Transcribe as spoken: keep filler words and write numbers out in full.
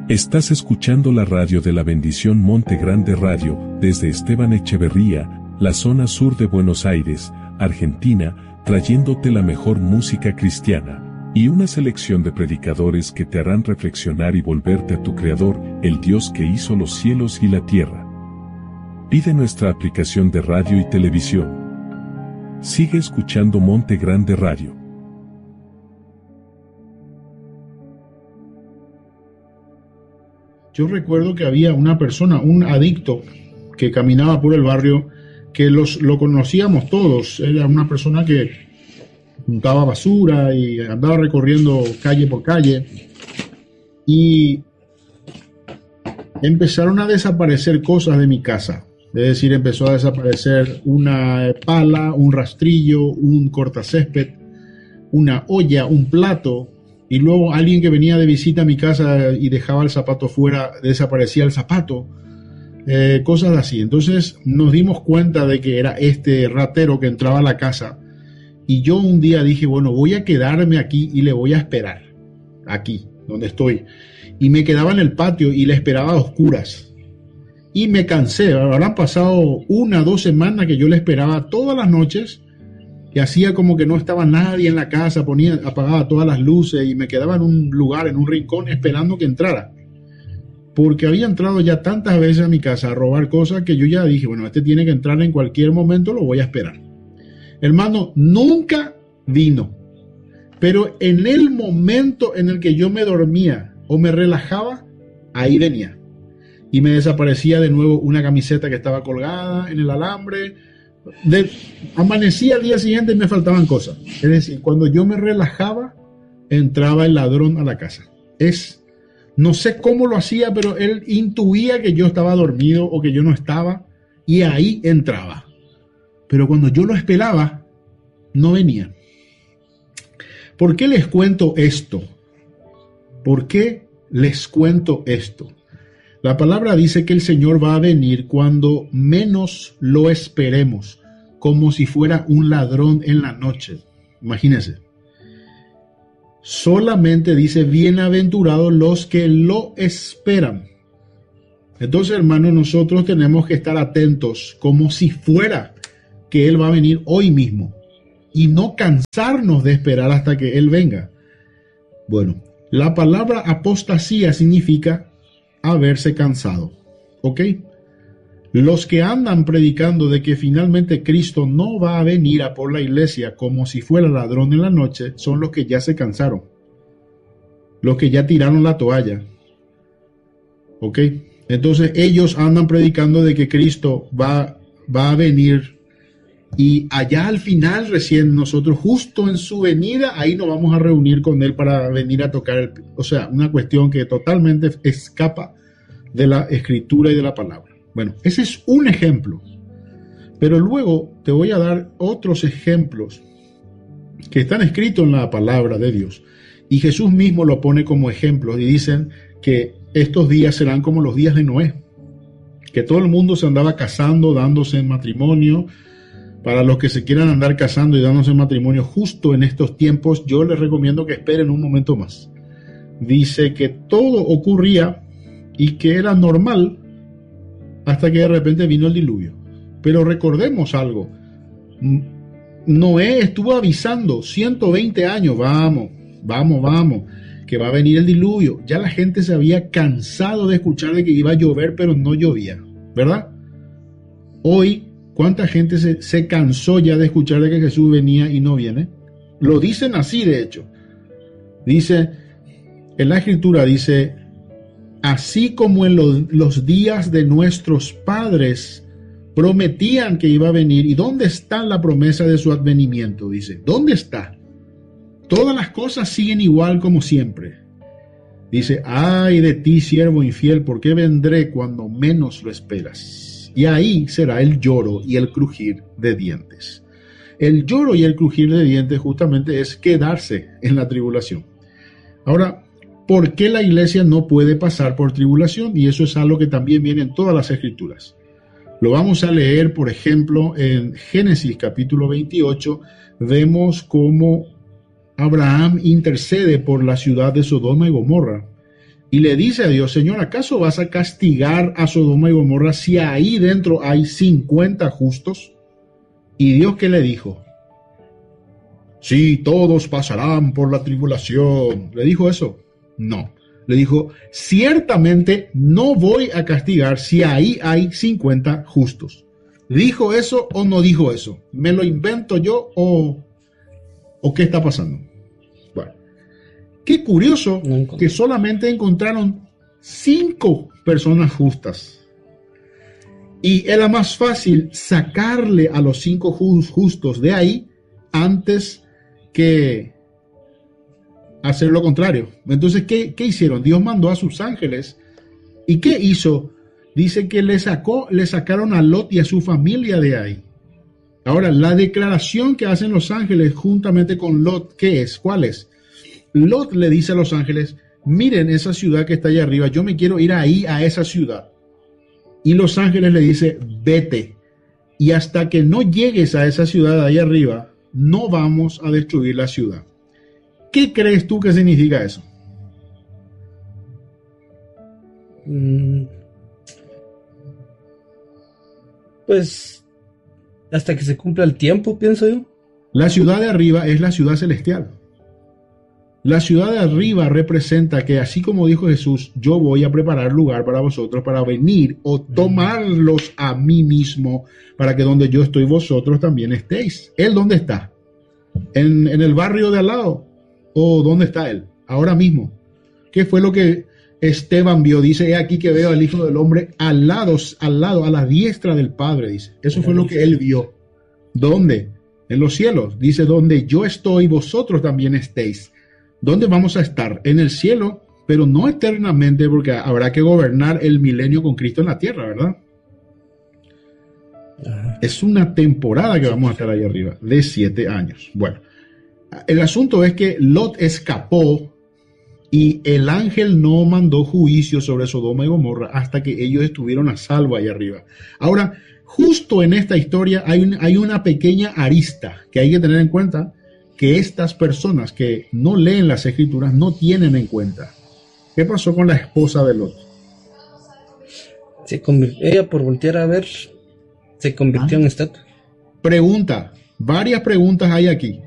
Estás escuchando la radio de la bendición Monte Grande Radio, desde Esteban Echeverría, la zona sur de Buenos Aires, Argentina, trayéndote la mejor música cristiana, y una selección de predicadores que te harán reflexionar y volverte a tu Creador, el Dios que hizo los cielos y la tierra. Pide nuestra aplicación de radio y televisión. Sigue escuchando Monte Grande Radio. Yo recuerdo que había una persona, un adicto, que caminaba por el barrio, que los, lo conocíamos todos. Era una persona que juntaba basura y andaba recorriendo calle por calle. Y empezaron a desaparecer cosas de mi casa. Es decir, empezó a desaparecer una pala, un rastrillo, un cortacésped, una olla, un plato. Y luego alguien que venía de visita a mi casa y dejaba el zapato fuera, desaparecía el zapato, eh, cosas así. Entonces nos dimos cuenta de que era este ratero que entraba a la casa. Y yo un día dije, bueno, voy a quedarme aquí y le voy a esperar, aquí, donde estoy. Y me quedaba en el patio y le esperaba a oscuras. Y me cansé, habrán pasado una, dos semanas que yo le esperaba todas las noches. Y hacía como que no estaba nadie en la casa, ponía, apagaba todas las luces y me quedaba en un lugar, en un rincón, esperando que entrara. Porque había entrado ya tantas veces a mi casa a robar cosas que yo ya dije, bueno, este tiene que entrar en cualquier momento, lo voy a esperar. Hermano, nunca vino. Pero en el momento en el que yo me dormía o me relajaba, ahí venía. Y me desaparecía de nuevo una camiseta que estaba colgada en el alambre. De, amanecía al día siguiente y me faltaban cosas. Es decir, cuando yo me relajaba, entraba el ladrón a la casa. Es, no sé cómo lo hacía, pero él intuía que yo estaba dormido o que yo no estaba, y ahí entraba. Pero cuando yo lo esperaba, no venía. ¿Por qué les cuento esto? ¿Por qué les cuento esto? La palabra dice que el Señor va a venir cuando menos lo esperemos, como si fuera un ladrón en la noche. Imagínense. Solamente dice, bienaventurados los que lo esperan. Entonces, hermanos, nosotros tenemos que estar atentos, como si fuera que Él va a venir hoy mismo, y no cansarnos de esperar hasta que Él venga. Bueno, la palabra apostasía significa haberse cansado, ¿ok? Los que andan predicando de que finalmente Cristo no va a venir a por la iglesia como si fuera ladrón en la noche, son los que ya se cansaron, los que ya tiraron la toalla, ¿ok? Entonces ellos andan predicando de que Cristo va, va a venir, y allá al final recién nosotros, justo en su venida, ahí nos vamos a reunir con Él para venir a tocar el, o sea, una cuestión que totalmente escapa de la escritura y de la palabra. Bueno, ese es un ejemplo, pero luego te voy a dar otros ejemplos que están escritos en la palabra de Dios, y Jesús mismo lo pone como ejemplos, y dicen que estos días serán como los días de Noé, que todo el mundo se andaba casando, dándose en matrimonio. Para los que se quieran andar casando y dándose matrimonio justo en estos tiempos, yo les recomiendo que esperen un momento más. Dice que todo ocurría y que era normal hasta que de repente vino el diluvio. Pero recordemos algo. Noé estuvo avisando ciento veinte años, vamos, vamos, vamos, que va a venir el diluvio. Ya la gente se había cansado de escuchar de que iba a llover, pero no llovía, ¿verdad? Hoy, ¿cuánta gente se, se cansó ya de escuchar de que Jesús venía y no viene? Lo dicen así, de hecho. Dice, en la Escritura dice, así como en los, los días de nuestros padres prometían que iba a venir. ¿Y dónde está la promesa de su advenimiento? Dice, ¿dónde está? Todas las cosas siguen igual como siempre. Dice, ay de ti, siervo infiel, ¿por qué vendré cuando menos lo esperas? Y ahí será el lloro y el crujir de dientes. El lloro y el crujir de dientes justamente es quedarse en la tribulación. Ahora, ¿por qué la iglesia no puede pasar por tribulación? Y eso es algo que también viene en todas las escrituras. Lo vamos a leer, por ejemplo, en Génesis capítulo veintiocho. Vemos cómo Abraham intercede por la ciudad de Sodoma y Gomorra. y le dice a Dios, Señor, ¿acaso vas a castigar a Sodoma y Gomorra si ahí dentro hay cincuenta justos? Y Dios, ¿qué le dijo? Sí, todos pasarán por la tribulación. ¿Le dijo eso? No. Le dijo, ciertamente no voy a castigar si ahí hay cincuenta justos. ¿Dijo eso o no dijo eso? ¿Me lo invento yo o, o qué está pasando? Bueno, qué curioso que solamente encontraron cinco personas justas. Y era más fácil sacarle a los cinco justos de ahí antes que hacer lo contrario. Entonces, ¿qué, qué hicieron? Dios mandó a sus ángeles. ¿Y qué hizo? Dice que le sacó, le sacaron a Lot y a su familia de ahí. Ahora, la declaración que hacen los ángeles juntamente con Lot, ¿qué es? ¿Cuál es? Lot le dice a los ángeles, miren esa ciudad que está allá arriba, yo me quiero ir ahí a esa ciudad. Y los ángeles le dicen, vete. Y hasta que no llegues a esa ciudad ahí arriba, no vamos a destruir la ciudad. ¿Qué crees tú que significa eso? Mm, pues hasta que se cumpla el tiempo, pienso yo. La ciudad de arriba es la ciudad celestial. La ciudad de arriba representa que así como dijo Jesús, yo voy a preparar lugar para vosotros para venir o tomarlos a mí mismo para que donde yo estoy vosotros también estéis. ¿Él dónde está? ¿En, en el barrio de al lado? ¿O dónde está él? Ahora mismo. ¿Qué fue lo que Esteban vio? Dice, he aquí que veo al Hijo del Hombre al lado, al lado, a la diestra del Padre, dice. Eso fue lo que él vio. ¿Dónde? En los cielos. Dice, donde yo estoy, vosotros también estéis. ¿Dónde vamos a estar? En el cielo, pero no eternamente, porque habrá que gobernar el milenio con Cristo en la tierra, ¿verdad? Ajá. Es una temporada que vamos a estar ahí arriba, de siete años. Bueno, el asunto es que Lot escapó y el ángel no mandó juicio sobre Sodoma y Gomorra hasta que ellos estuvieron a salvo ahí arriba. Ahora, justo en esta historia hay, un, hay una pequeña arista que hay que tener en cuenta, que estas personas que no leen las escrituras no tienen en cuenta. ¿Qué pasó con la esposa de Lot? Se convirtió, ella por voltear a ver, se convirtió ah. en estatua. Pregunta, varias preguntas hay aquí.